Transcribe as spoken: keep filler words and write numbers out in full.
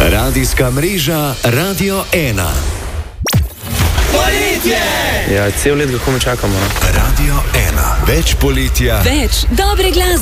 Radijska mreža Radio ena. Poletje! Ja, cel let ga komaj čakamo. Radio ena. Več poletja. Več dobre glasbe.